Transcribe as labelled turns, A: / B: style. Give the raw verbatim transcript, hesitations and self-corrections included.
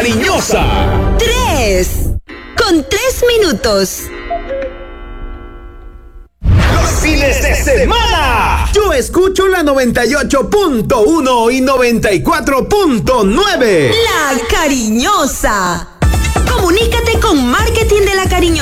A: Cariñosa.
B: Tres. Con tres minutos.
A: Los fines de semana. Yo escucho la noventa y ocho punto uno y noventa y cuatro punto nueve.
B: La Cariñosa. Comunícate con Marketing de La Cariñosa